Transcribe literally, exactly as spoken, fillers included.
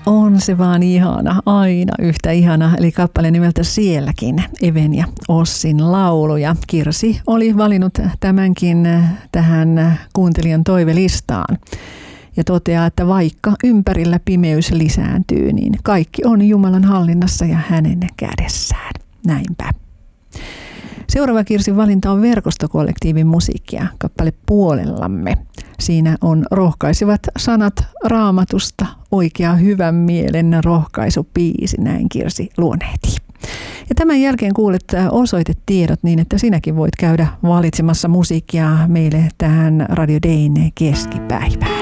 On se vaan ihana, aina yhtä ihana, eli kappale nimeltä Sielläkin, Even ja Ossin laulu. Ja Kirsi oli valinnut tämänkin tähän kuuntelijan toivelistaan ja toteaa, että vaikka ympärillä pimeys lisääntyy, niin kaikki on Jumalan hallinnassa ja hänen kädessään. Näinpä. Seuraava Kirsin valinta on Verkostokollektiivin musiikkia, kappale Puolellamme. Siinä on rohkaisevat sanat Raamatusta, oikea hyvän mielen rohkaisubiisi, näin Kirsi luonnehtii. Ja tämän jälkeen kuulet osoitetiedot niin, että sinäkin voit käydä valitsemassa musiikkia meille tähän Radio Dayn keskipäivään.